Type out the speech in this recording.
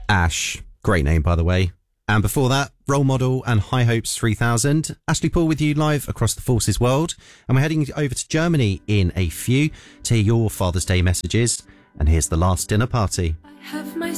Ash. Great name, by the way. And before that, Role Model and High Hopes 3000. Ashley Paul with you live across the Forces world. And we're heading over to Germany in a few to hear your Father's Day messages. And here's The Last Dinner Party. I have my